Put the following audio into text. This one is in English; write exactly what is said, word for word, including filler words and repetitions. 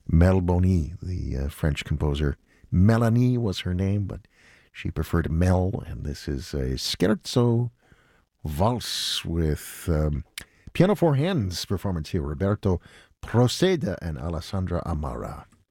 Mel Boni, the uh, French composer. Melanie was her name, but she preferred Mel, and this is a scherzo valse with um, piano four hands performance here. Roberto Proceda and Alessandra Amara.